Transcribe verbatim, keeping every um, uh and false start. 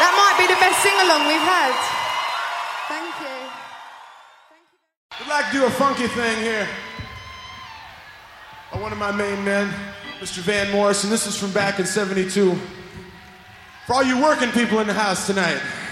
That might be the best sing-along we've had. Thank you. Thank you. We'd like to do a funky thing here. By one of my main men, Mister Van Morrison. This is from back in seventy-two. For all you working people in the house tonight.